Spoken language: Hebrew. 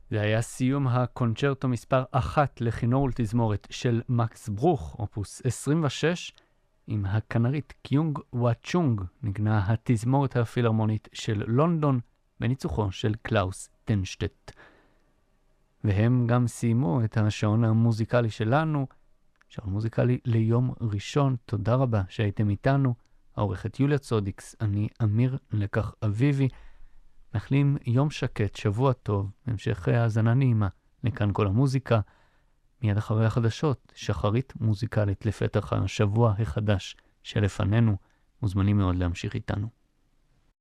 זה היה סיום הקונצ'רטו מספר 1 לכינור ולתזמורת של מקס ברוך, אופוס 26, עם הכנרית קיונג וואצ'ונג, נגנה התזמורת הפילהרמונית של לונדון, בניצוחו של קלאוס טנשטט. והם גם סיימו את השעון המוזיקלי שלנו, שעון מוזיקלי ליום ראשון. תודה רבה שהייתם איתנו. העורכת יוליה צודיקס, אני אמיר לקח אביבי. מאחלים יום שקט, שבוע טוב, המשך האזנה נעימה לכאן כל המוזיקה. מיד אחרי החדשות, שחרית מוזיקלית לפתח השבוע החדש שלפנינו. מוזמנים מאוד להמשיך איתנו.